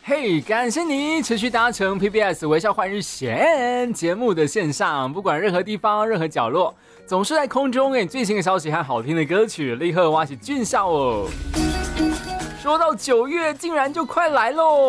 嘿，感谢你持续搭乘 PBS 微笑换日线节目的线上，不管任何地方、任何角落，总是在空中给你最新的消息和好听的歌曲，立刻挖起俊笑哦。说到9月，竟然就快来喽！